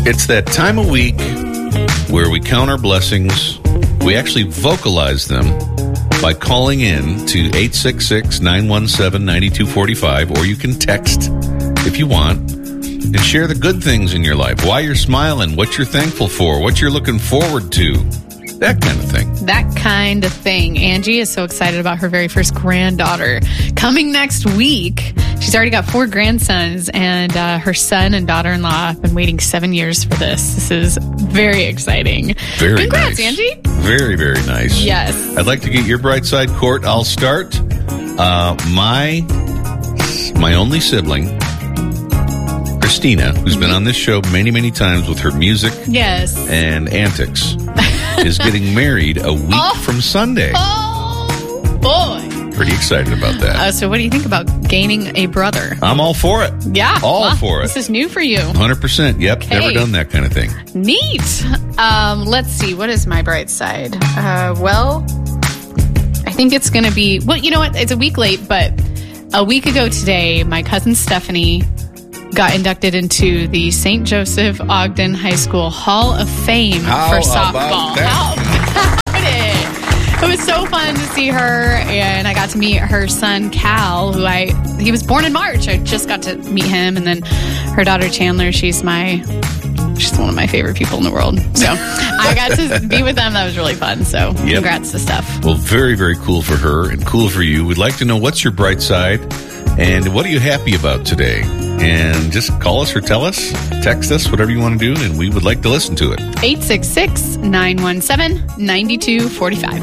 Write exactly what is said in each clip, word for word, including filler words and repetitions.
It's that time of week where we count our blessings. We actually vocalize them by calling in to eight six six, nine one seven, nine two four five, or you can text if you want and share the good things in your life, why you're smiling, what you're thankful for, what you're looking forward to, that kind of thing. That kind of thing. Angie is so excited about her very first granddaughter coming next week. She's already got four grandsons, and uh, her son and daughter-in-law have been waiting seven years for this. This is very exciting. Very Congrats, nice. Angie. Very, very nice. Yes. I'd like to get your bright side, Court. I'll start. Uh, my my only sibling, Christina, who's been on this show many, many times with her music Yes. and antics, is getting married a week Oh. from Sunday. Oh, boy. Pretty excited about that. Uh, so what do you think about gaining a brother? I'm all for it. Yeah. All well, for it. This is new for you. one hundred percent. Yep. Okay. Never done that kind of thing. Neat. Um, let's see. What is my bright side? Uh, well, I think it's going to be... Well, you know what? It's a week late, but a week ago today, my cousin Stephanie got inducted into the Saint Joseph Ogden High School Hall of Fame How for about softball. that? How about it? It was so fun to see her, and I got to meet her son, Cal, who I, he was born in March. I just got to meet him, and then her daughter, Chandler, she's my, she's one of my favorite people in the world. So I got to be with them. That was really fun. So Yep. congrats to Steph. Well, very, very cool for her and cool for you. We'd like to know what's your bright side and what are you happy about today? And just call us or tell us, text us, whatever you want to do, and we would like to listen to it. eight six six, nine one seven, nine two four five.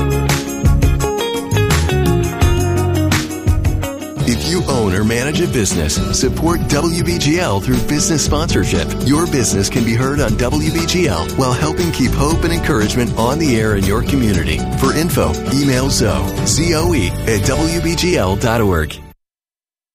If you own or manage a business, support W B G L through business sponsorship. Your business can be heard on W B G L while helping keep hope and encouragement on the air in your community. For info, email Zoe, Z O E, at W B G L dot org.